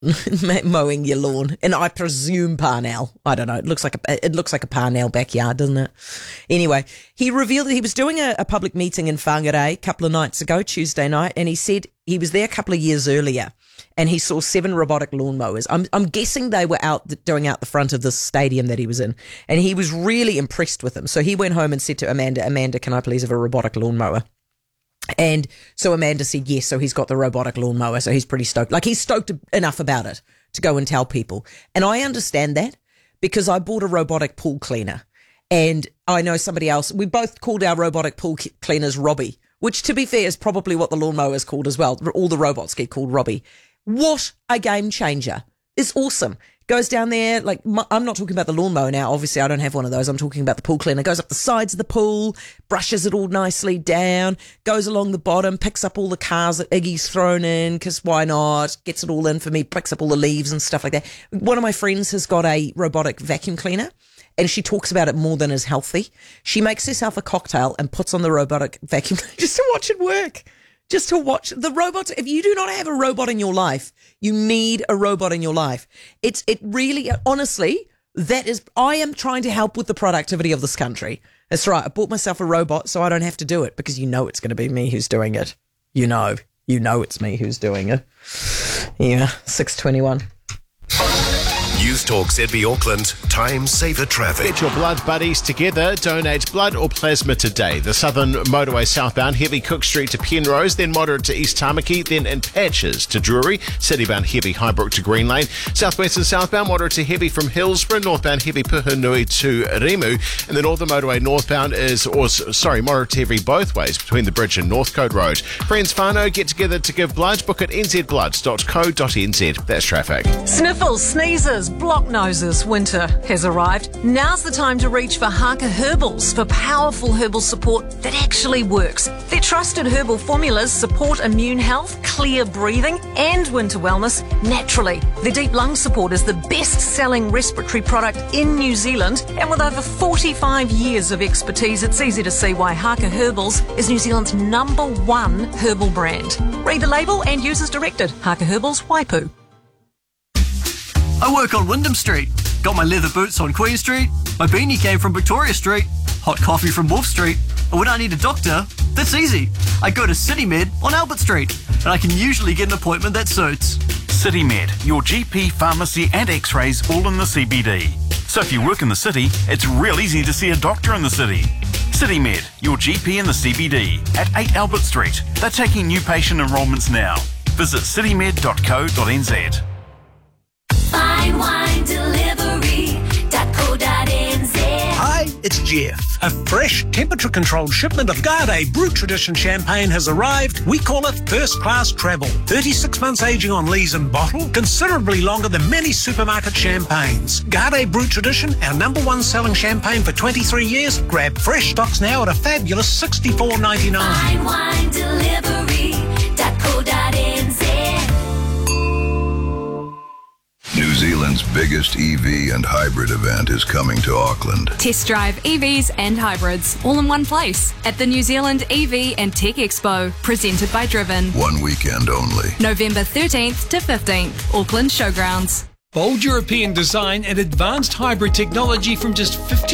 mowing your lawn, and I presume Parnell. I don't know. It looks like a Parnell backyard, doesn't it? Anyway, he revealed that he was doing a public meeting in Whangarei a couple of nights ago, Tuesday night, and he said he was there a couple of years earlier, and he saw 7 robotic lawnmowers. I'm guessing they were doing out the front of the stadium that he was in, and he was really impressed with them. So he went home and said to Amanda, can I please have a robotic lawnmower? And so Amanda said yes, so he's got the robotic lawnmower, so he's pretty stoked. Like, he's stoked enough about it to go and tell people. And I understand that, because I bought a robotic pool cleaner, and I know somebody else. We both called our robotic pool cleaners Robbie, which, to be fair, is probably what the lawnmower is called as well. All the robots get called Robbie. What a game changer. It's awesome. Goes down there, like, I'm not talking about the lawnmower now. Obviously, I don't have one of those. I'm talking about the pool cleaner. Goes up the sides of the pool, brushes it all nicely down, goes along the bottom, picks up all the cars that Iggy's thrown in, because why not? Gets it all in for me, picks up all the leaves and stuff like that. One of my friends has got a robotic vacuum cleaner, and she talks about it more than is healthy. She makes herself a cocktail and puts on the robotic vacuum cleaner just to watch it work. Just to watch the robots. If you do not have a robot in your life, you need a robot in your life. It really, honestly, I am trying to help with the productivity of this country. That's right. I bought myself a robot so I don't have to do it, because you know it's going to be me who's doing it. You know it's me who's doing it. Yeah, 6:21. News Talk ZB Auckland, time saver traffic. Get your blood buddies together. Donate blood or plasma today. The Southern Motorway southbound, heavy Cook Street to Penrose, then moderate to East Tamaki, then in patches to Drury. Citybound heavy Highbrook to Green Lane. Southwest and southbound, moderate to heavy from Hillsborough. Northbound heavy Puhunui to Rimu. And the Northern Motorway northbound moderate to heavy both ways between the bridge and Northcote Road. Friends whānau, get together to give blood. Book at nzbloods.co.nz. That's traffic. Sniffles, sneezes, block noses, winter has arrived. Now's the time to reach for Haka Herbals for powerful herbal support that actually works. Their trusted herbal formulas support immune health, clear breathing and winter wellness naturally. Their deep lung support is the best-selling respiratory product in New Zealand, and with over 45 years of expertise, it's easy to see why Haka Herbals is New Zealand's #1 herbal brand. Read the label and use as directed. Haka Herbals, Waipu. I work on Wyndham Street. Got my leather boots on Queen Street. My beanie came from Victoria Street. Hot coffee from Wolf Street. And when I need a doctor, that's easy. I go to CityMed on Albert Street, and I can usually get an appointment that suits. CityMed, your GP, pharmacy and x-rays all in the CBD. So if you work in the city, it's real easy to see a doctor in the city. CityMed, your GP in the CBD at 8 Albert Street. They're taking new patient enrolments now. Visit citymed.co.nz. Fine wine delivery.co.nz. Hi, it's Jeff. A fresh, temperature-controlled shipment of Garde Brut Tradition champagne has arrived. We call it first-class travel. 36 months aging on lees and bottle, considerably longer than many supermarket champagnes. Garde Brut Tradition, our #1 selling champagne for 23 years. Grab fresh stocks now at a fabulous $64.99. Fine wine delivery.co.nz. New Zealand's biggest EV and hybrid event is coming to Auckland. Test drive EVs and hybrids all in one place at the New Zealand EV and Tech Expo, presented by Driven. One weekend only. November 13th to 15th, Auckland Showgrounds. Bold European design and advanced hybrid technology from just 50